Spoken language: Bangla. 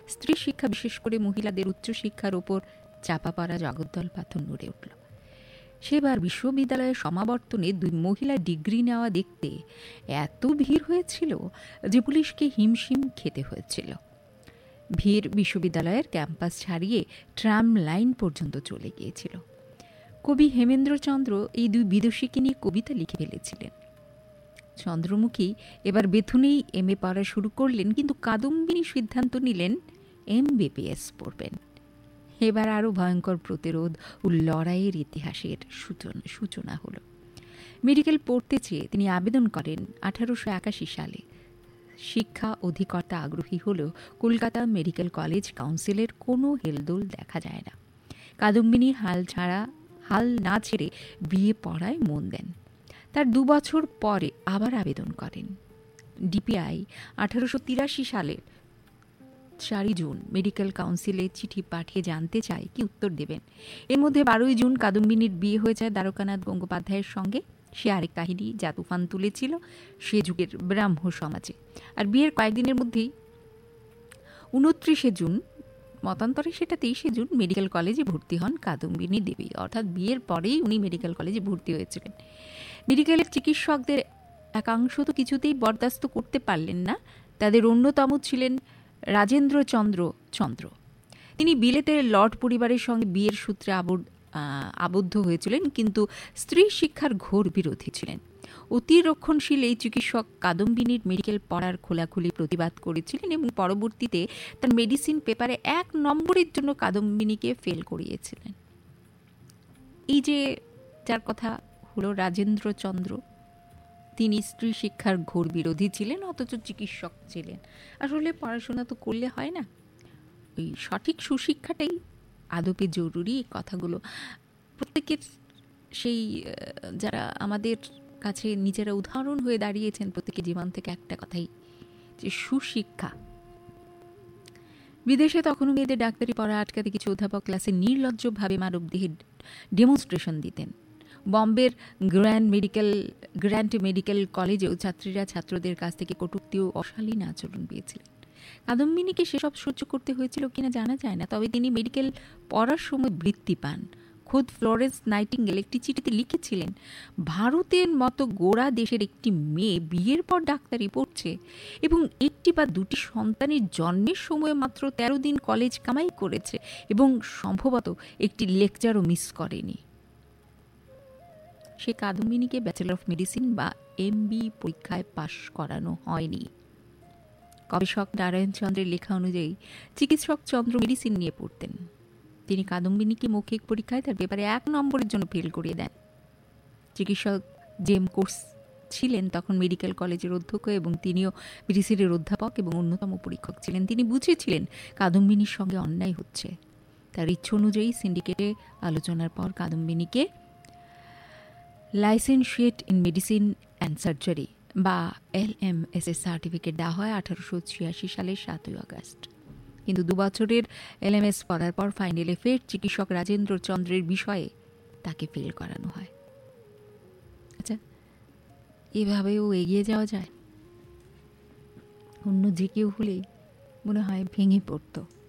স্ত্রী শিক্ষা, বিশেষ করে মহিলাদের উচ্চশিক্ষার ওপর চাপা পড়া জগদ্দল পাথর নড়ে উঠল। সেবার বিশ্ববিদ্যালয়ের সমাবর্তনে 2 মহিলা ডিগ্রি নেওয়া দেখতে এত ভিড় হয়েছিল যে পুলিশকে হিমশিম খেতে হয়েছিল। ভিড় বিশ্ববিদ্যালয়ের ক্যাম্পাস ছাড়িয়ে ট্রাম লাইন পর্যন্ত চলে গিয়েছিল। কবি হেমেন্দ্রচন্দ্র এই 2 বিদুষীকে নিয়ে কবিতা লিখে ফেলেছিলেন। চন্দ্রমুখী এবার বেথুনেই MA পড়া শুরু করলেন, কিন্তু কাদম্বিনী সিদ্ধান্ত নিলেন MBBS পড়বেন। এবার আরও ভয়ঙ্কর প্রতিরোধ ও লড়াইয়ের ইতিহাসের সূচনা হল। মেডিকেল পড়তে চেয়ে তিনি আবেদন করেন 1881 সালে। শিক্ষা অধিকর্তা আগ্রহী হলেও কলকাতা মেডিকেল কলেজ কাউন্সিলের কোনো হেলদোল দেখা যায় না। কাদম্বিনী হাল না ছেড়ে বিয়ে পড়ায় মন দেন। তার 2 বছর পরে আবার আবেদন করেন। DPI 1883 সালের 4 জুন মেডিকেল কাউন্সিলে চিঠি পাঠিয়ে জানতে চায় কি উত্তর দেবেন। এর মধ্যে 12 জুন কাদম্বিনীর বিয়ে হয়ে যায় দ্বারকানাথ গঙ্গোপাধ্যায়ের সঙ্গে। সে আরেক কাহিনী যা তুফান তুলেছিল সে যুগের ব্রাহ্ম সমাজে। আর বিয়ের কয়েকদিনের মধ্যেই 29 জুন, মতান্তরে সেটা 23 জুন, মেডিকেল কলেজে ভর্তি হন কাদম্বিনী দেবী। অর্থাৎ বিয়ের পরেই উনি মেডিকেল কলেজে ভর্তি হয়েছিলেন। মেডিকেলের চিকিৎসকদের একাংশ তো কিছুতেই বরদাস্ত করতে পারলেন না। তাদের অন্যতম ছিলেন রাজেন্দ্রচন্দ্র। তিনি বিলেতের লর্ড পরিবারের সঙ্গে বিয়ের সূত্রে আবদ্ধ হয়েছিলেন, কিন্তু স্ত্রী শিক্ষার ঘোর বিরোধী ছিলেন। অতি রক্ষণশীল এই চিকিৎসক কাদম্বিনীর মেডিকেল পড়ার খোলাখুলি প্রতিবাদ করেছিলেন এবং পরবর্তীতে তার মেডিসিন পেপারে 1 নম্বরের জন্য কাদম্বিনীকে ফেল করিয়েছিলেন। এই যে যার কথা হলো রাজেন্দ্রচন্দ্র, তিনি স্ত্রী শিক্ষার ঘোর বিরোধী ছিলেন, অথচ চিকিৎসক ছিলেন। আসলে পড়াশোনা তো করলে হয় না, ওই সঠিক সুশিক্ষাটাই আদপে জরুরি। কথাগুলো প্রত্যেকের, সেই যারা আমাদের কাছে নিজেরা উদাহরণ হয়ে দাঁড়িয়েছেন, প্রত্যেকের জীবন থেকে একটা কথাই, যে সুশিক্ষা। বিদেশে তখনও মেয়েদের ডাক্তারি পড়া আটকাতে কিছু অধ্যাপক ক্লাসে নির্লজ্জভাবে মানবদেহের ডেমনস্ট্রেশন দিতেন। বম্বের গ্র্যান্ট মেডিকেল কলেজেও ছাত্রীরা ছাত্রদের কাছ থেকে কটূক্তি ও অশালীন আচরণ পেয়েছিলেন। কাদম্বিনীকে সেসব সহ্য করতে হয়েছিল কিনা জানা যায় না, তবে তিনি মেডিকেল পড়ার সময় বৃত্তি পান। খোদ ফ্লোরেন্স নাইটিঙ্গেল একটি চিঠিতে লিখেছিলেন, ভারতের মতো গোড়া দেশের একটি মেয়ে বিয়ের পর ডাক্তারি পড়ছে এবং 1টি বা 2টি সন্তানের জন্মের সময় মাত্র 13 দিন কলেজ কামাই করেছে এবং সম্ভবত একটি লেকচারও মিস করেনি। সে কাদম্বিনীকে ব্যাচেলর অফ মেডিসিন বা MB পরীক্ষায় পাশ করানো হয়নি। গবেষক নারায়ণচন্দ্রের লেখা অনুযায়ী চিকিৎসক চন্দ্র মেডিসিন নিয়ে পড়তেন। তিনি কাদম্বিনীকে মৌখিক পরীক্ষায় তার পেপারে 1 নম্বরের জন্য ফেল করিয়ে দেন। চিকিৎসক জেম কোর্স ছিলেন তখন মেডিকেল কলেজের অধ্যক্ষ এবং তিনিও মেডিসিনের অধ্যাপক এবং অন্যতম পরীক্ষক ছিলেন। তিনি বুঝেছিলেন কাদম্বিনীর সঙ্গে অন্যায় হচ্ছে। তার ইচ্ছে অনুযায়ী সিন্ডিকেটে আলোচনার পর কাদম্বিনীকে লাইসেন্সিয়েট ইন মেডিসিন অ্যান্ড সার্জারি বা LMS সার্টিফিকেট দেওয়া হয় 1886 সালের 7 আগস্ট। কিন্তু 2 বছরের LMS পড়ার পর ফাইনালে ফের চিকিৎসক রাজেন্দ্রচন্দ্রের বিষয়ে তাকে ফেল করানো হয়। আচ্ছা, এভাবেও এগিয়ে যাওয়া যায়? অন্য যে কেউ হলেই মনে হয় ভেঙে পড়তো।